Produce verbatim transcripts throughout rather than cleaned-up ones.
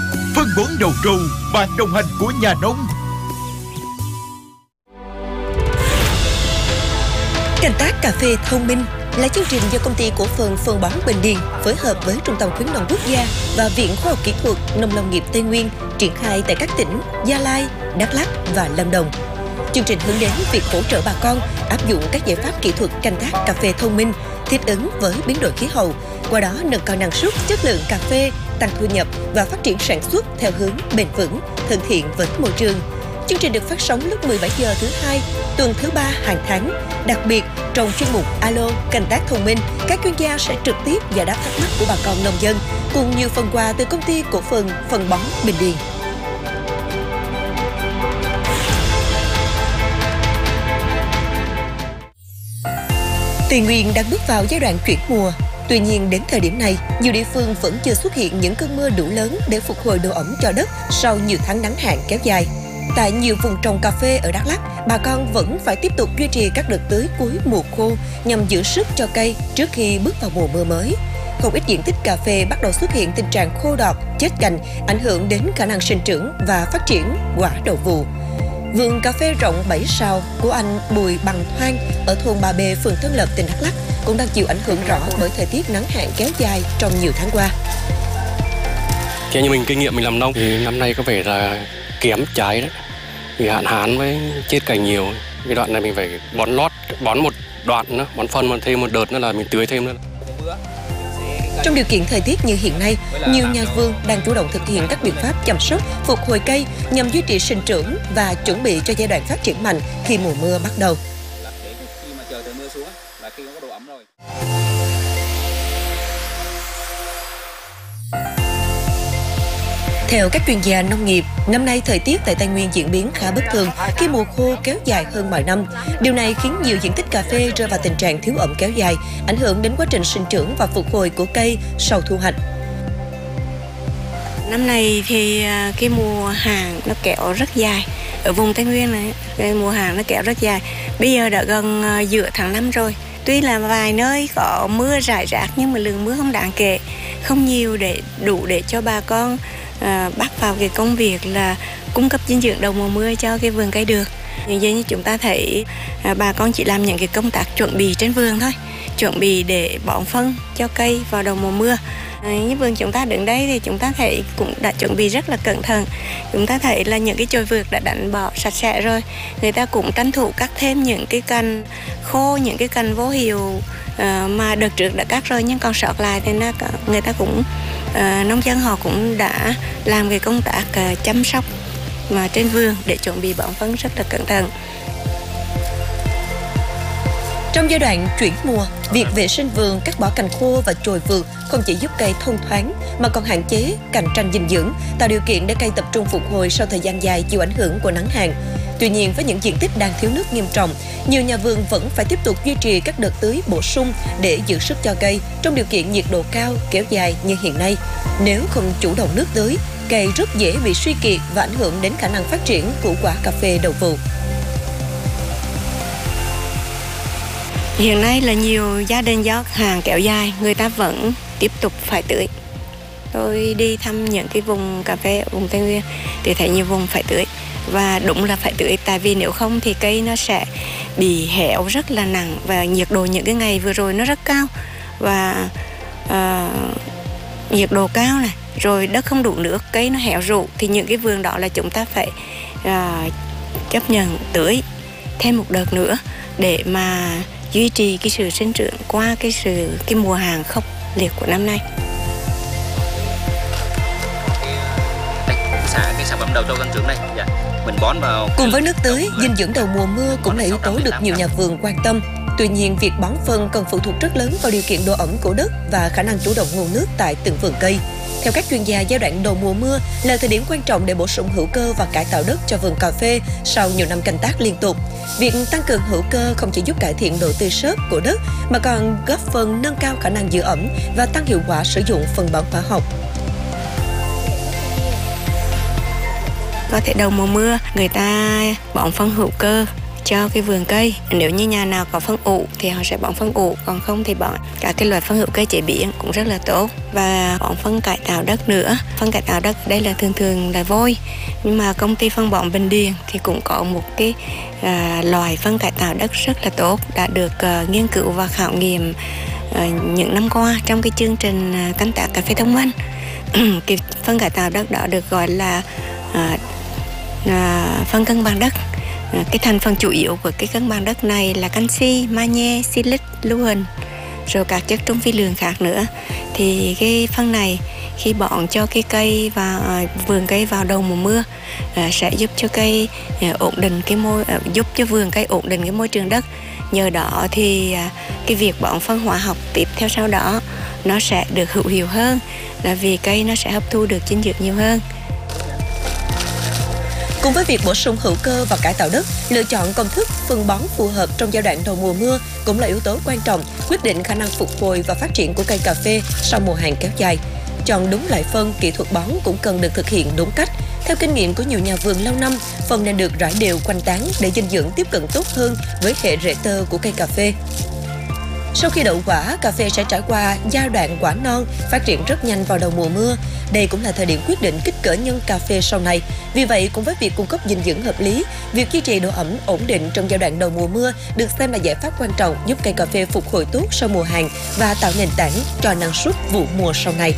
phân bón đầu trâu, bạn đồng hành của nhà nông. Canh tác cà phê thông minh là chương trình do Công ty Cổ phần Phân bón Bình Điền phối hợp với Trung tâm Khuyến nông Quốc gia và Viện Khoa học Kỹ thuật Nông lâm nghiệp Tây Nguyên triển khai tại các tỉnh Gia Lai, Đắk Lắk và Lâm Đồng. Chương trình hướng đến việc hỗ trợ bà con áp dụng các giải pháp kỹ thuật canh tác cà phê thông minh, thích ứng với biến đổi khí hậu, qua đó nâng cao năng suất, chất lượng cà phê, tăng thu nhập và phát triển sản xuất theo hướng bền vững, thân thiện với môi trường. Chương trình được phát sóng lúc mười bảy giờ thứ hai, tuần thứ ba hàng tháng. Đặc biệt, trong chuyên mục Alo canh tác thông minh, các chuyên gia sẽ trực tiếp giải đáp thắc mắc của bà con nông dân, cùng nhiều phần quà từ Công ty Cổ phần Phân bón Bình Điền. Tây Nguyên đang bước vào giai đoạn chuyển mùa. Tuy nhiên, đến thời điểm này, nhiều địa phương vẫn chưa xuất hiện những cơn mưa đủ lớn để phục hồi độ ẩm cho đất sau nhiều tháng nắng hạn kéo dài. Tại nhiều vùng trồng cà phê ở Đắk Lắk, bà con vẫn phải tiếp tục duy trì các đợt tưới cuối mùa khô nhằm giữ sức cho cây trước khi bước vào mùa mưa mới. Không ít diện tích cà phê bắt đầu xuất hiện tình trạng khô đọt, chết cành, ảnh hưởng đến khả năng sinh trưởng và phát triển quả đầu vụ. Vườn cà phê rộng bảy sào của anh Bùi Bằng Thoan ở thôn Ba Bê, phường Tân Lập, tỉnh Đắk Lắk cũng đang chịu ảnh hưởng rõ bởi thời tiết nắng hạn kéo dài trong nhiều tháng qua. Theo như mình kinh nghiệm mình làm nông thì năm nay có vẻ là kém trái đấy, vì hạn hán với chết cành nhiều. Cái đoạn này mình phải bón lót, bón một đoạn nữa, bón phân một thêm một đợt nữa là mình tưới thêm nữa. Trong điều kiện thời tiết như hiện nay, nhiều nhà vườn đang chủ động thực hiện các biện pháp chăm sóc, phục hồi cây nhằm duy trì sinh trưởng và chuẩn bị cho giai đoạn phát triển mạnh khi mùa mưa bắt đầu. Theo các chuyên gia nông nghiệp, năm nay thời tiết tại Tây Nguyên diễn biến khá bất thường khi mùa khô kéo dài hơn mọi năm. Điều này khiến nhiều diện tích cà phê rơi vào tình trạng thiếu ẩm kéo dài, ảnh hưởng đến quá trình sinh trưởng và phục hồi của cây sau thu hoạch. Năm nay thì cái mùa hạn nó kéo rất dài. Ở vùng Tây Nguyên này, cái mùa hạn nó kéo rất dài. Bây giờ đã gần giữa tháng năm rồi. Tuy là vài nơi có mưa rải rác nhưng mà lượng mưa không đáng kể, không nhiều để đủ để cho bà con À, bắt vào cái công việc là cung cấp dinh dưỡng đầu mùa mưa cho cái vườn cây được. Như vậy như chúng ta thấy à, bà con chỉ làm những cái công tác chuẩn bị trên vườn thôi, chuẩn bị để bón phân cho cây vào đầu mùa mưa. À, như vườn chúng ta đứng đây thì chúng ta thấy cũng đã chuẩn bị rất là cẩn thận. Chúng ta thấy là những cái chồi vượt đã đánh bỏ sạch sẽ rồi. Người ta cũng tranh thủ cắt thêm những cái cành khô, những cái cành vô hiệu à, mà đợt trước đã cắt rồi nhưng còn sót lại thì nó, người ta cũng À, nông dân họ cũng đã làm cái công tác à, chăm sóc mà trên vườn để chuẩn bị bón phân rất là cẩn thận. Trong giai đoạn chuyển mùa, việc vệ sinh vườn, cắt bỏ cành khô và chồi vượt không chỉ giúp cây thông thoáng mà còn hạn chế cạnh tranh dinh dưỡng, tạo điều kiện để cây tập trung phục hồi sau thời gian dài chịu ảnh hưởng của nắng hạn. Tuy nhiên, với những diện tích đang thiếu nước nghiêm trọng, nhiều nhà vườn vẫn phải tiếp tục duy trì các đợt tưới bổ sung để giữ sức cho cây trong điều kiện nhiệt độ cao kéo dài như hiện nay. Nếu không chủ động nước tưới, cây rất dễ bị suy kiệt và ảnh hưởng đến khả năng phát triển của quả cà phê đầu vụ. Hiện nay là nhiều gia đình do hàng kéo dài, người ta vẫn tiếp tục phải tưới. Tôi đi thăm những cái vùng cà phê ở vùng Tây Nguyên thì thấy nhiều vùng phải tưới. Và đúng là phải tưới, tại vì nếu không thì cây nó sẽ bị héo rất là nặng và nhiệt độ những cái ngày vừa rồi nó rất cao và uh, nhiệt độ cao này, rồi đất không đủ nước, cây nó héo rũ thì những cái vườn đó là chúng ta phải uh, chấp nhận tưới thêm một đợt nữa để mà duy trì cái sự sinh trưởng qua cái sự cái mùa hạn khốc liệt của năm nay. Cái sản phẩm đầu trâu tăng trưởng này, dạ. Mình bón vào. Cùng với nước tưới, dinh dưỡng đầu mùa mưa cũng là yếu tố được nhiều nhà vườn quan tâm. Tuy nhiên, việc bón phân cần phụ thuộc rất lớn vào điều kiện độ ẩm của đất và khả năng chủ động nguồn nước tại từng vườn cây. Theo các chuyên gia, giai đoạn đầu mùa mưa là thời điểm quan trọng để bổ sung hữu cơ và cải tạo đất cho vườn cà phê sau nhiều năm canh tác liên tục. Việc tăng cường hữu cơ không chỉ giúp cải thiện độ tơi xốp của đất mà còn góp phần nâng cao khả năng giữ ẩm và tăng hiệu quả sử dụng phân bón hóa học. Có thể đầu mùa mưa người ta bón phân hữu cơ cho cái vườn cây. Nếu như nhà nào có phân ủ thì họ sẽ bón phân ủ, còn không thì bón cả cái loại phân hữu cơ chế biến cũng rất là tốt. Và bón phân cải tạo đất nữa. Phân cải tạo đất đây là thường thường là vôi, nhưng mà công ty phân bón Bình Điền thì cũng có một cái à, loại phân cải tạo đất rất là tốt, đã được uh, nghiên cứu và khảo nghiệm uh, những năm qua trong cái chương trình uh, canh tác cà phê thông minh. Cái phân cải tạo đất đó được gọi là uh, uh, phân cân bằng đất. Uh, cái thành phần chủ yếu của cái cân bằng đất này là canxi, magie, silic, lưu huỳnh, rồi các chất trung vi lượng khác nữa. Thì cái phân này khi bón cho cái cây và vườn cây vào đầu mùa mưa à, sẽ giúp cho cây à, ổn định cái môi à, giúp cho vườn cây ổn định cái môi trường đất. Nhờ đó thì à, cái việc bón phân hóa học tiếp theo sau đó nó sẽ được hữu hiệu hơn, là vì cây nó sẽ hấp thu được dinh dưỡng nhiều hơn. Cùng với việc bổ sung hữu cơ và cải tạo đất, lựa chọn công thức phân bón phù hợp trong giai đoạn đầu mùa mưa cũng là yếu tố quan trọng quyết định khả năng phục hồi và phát triển của cây cà phê sau mùa hạn kéo dài. Chọn đúng loại phân, kỹ thuật bón cũng cần được thực hiện đúng cách. Theo kinh nghiệm của nhiều nhà vườn lâu năm, phân nên được rải đều quanh tán để dinh dưỡng tiếp cận tốt hơn với hệ rễ tơ của cây cà phê. Sau khi đậu quả, cà phê sẽ trải qua giai đoạn quả non, phát triển rất nhanh vào đầu mùa mưa. Đây cũng là thời điểm quyết định kích cỡ nhân cà phê sau này. Vì vậy, cùng với việc cung cấp dinh dưỡng hợp lý, việc duy trì độ ẩm ổn định trong giai đoạn đầu mùa mưa được xem là giải pháp quan trọng giúp cây cà phê phục hồi tốt sau mùa hạn và tạo nền tảng cho năng suất vụ mùa sau này.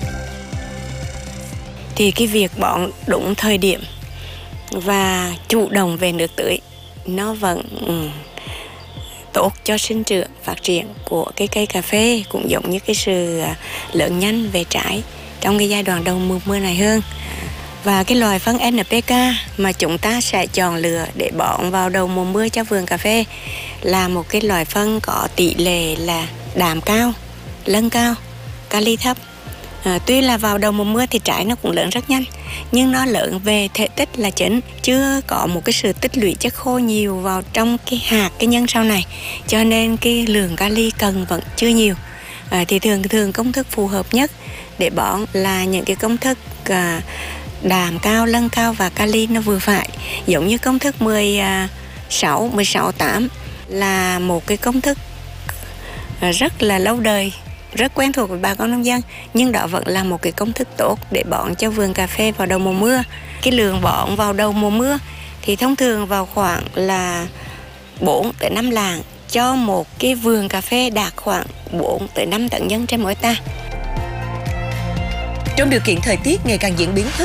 Thì cái việc bón đúng thời điểm và chủ động về nước tưới nó vẫn ừ, tốt cho sinh trưởng, phát triển của cái cây cà phê, cũng giống như cái sự lớn nhanh về trái trong cái giai đoạn đầu mùa mưa này hơn. Và cái loại phân en pê ca mà chúng ta sẽ chọn lựa để bón vào đầu mùa mưa cho vườn cà phê là một cái loại phân có tỷ lệ là đạm cao, lân cao, kali thấp. À, tuy là vào đầu mùa mưa thì trái nó cũng lớn rất nhanh, nhưng nó lớn về thể tích là chính, chưa có một cái sự tích lũy chất khô nhiều vào trong cái hạt, cái nhân sau này, cho nên cái lượng kali cần vẫn chưa nhiều. À, thì thường thường công thức phù hợp nhất để bón là những cái công thức à, đạm cao, lân cao và kali nó vừa phải, giống như công thức mười sáu, mười sáu tám là một cái công thức rất là lâu đời, rất quen thuộc với bà con nông dân, nhưng đó vẫn là một cái công thức tốt để bón cho vườn cà phê vào đầu mùa mưa. Cái lượng bón vào đầu mùa mưa thì thông thường vào khoảng là bốn tới năm lạng cho một cái vườn cà phê đạt khoảng bốn tới năm tấn nhân trên mỗi ta. Trong điều kiện thời tiết ngày càng diễn biến